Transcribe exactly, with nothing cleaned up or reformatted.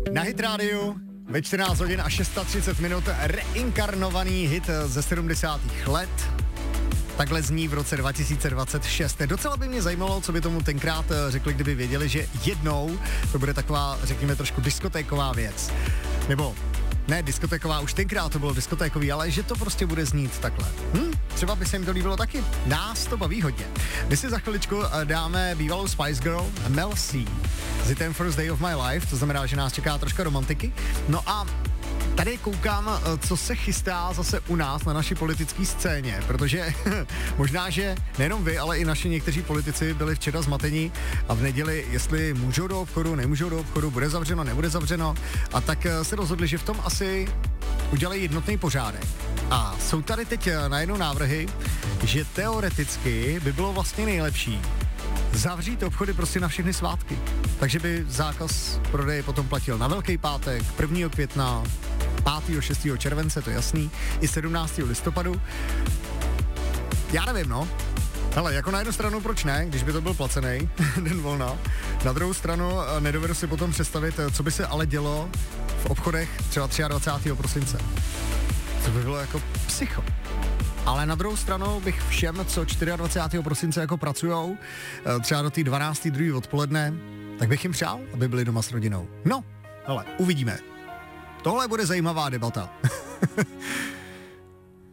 Na Hit Radio ve čtrnáct hodin a třicet šest minut reinkarnovaný hit ze sedmdesátých let. Takhle zní v roce dva tisíce dvacet šest. Docela by mě zajímalo, co by tomu tenkrát řekli, kdyby věděli, že jednou to bude taková, řekněme, trošku diskotéková věc. Nebo ne diskotéková, už tenkrát to bylo diskotékový, ale že to prostě bude znít takhle. Hm, třeba by se jim to líbilo taky. Nás to baví hodně. My si za chviličku dáme bývalou Spice Girl Mel C s hitem First Day of My Life, to znamená, že nás čeká troška romantiky. No a tady koukám, co se chystá zase u nás na naší politické scéně, protože možná, že nejenom vy, ale i naši někteří politici byli včera zmateni a v neděli, jestli můžou do obchodu, nemůžou do obchodu, bude zavřeno, nebude zavřeno, a tak se rozhodli, že v tom asi udělají jednotný pořádek. A jsou tady teď najednou návrhy, že teoreticky by bylo vlastně nejlepší zavřít obchody prostě na všechny svátky. Takže by zákaz prodeje potom platil na Velký pátek, prvního května, pátého šestého července, to je jasný, i sedmnáctého listopadu. Já nevím, no. Hele, jako na jednu stranu proč ne, když by to byl placený den volna. Na druhou stranu nedovedu si potom představit, co by se ale dělo v obchodech třeba dvacátého třetího prosince. To by bylo jako psycho. Ale na druhou stranu bych všem, co dvacátého čtvrtého prosince jako pracujou, třeba do té dvanácté druhé odpoledne, tak bych jim přál, aby byli doma s rodinou. No, hele, uvidíme. Tohle bude zajímavá debata.